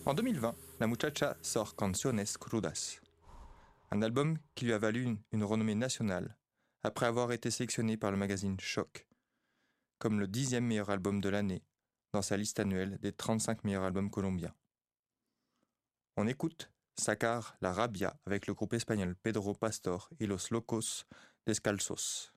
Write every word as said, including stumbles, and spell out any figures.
En deux mille vingt, la muchacha sort Canciones Crudas, un album qui lui a valu une, une renommée nationale, après avoir été sélectionné par le magazine Choc comme le dixième meilleur album de l'année dans sa liste annuelle des trente-cinq meilleurs albums colombiens. On écoute Sacar la Rabia avec le groupe espagnol Pedro Pastor y los Locos Descalzos.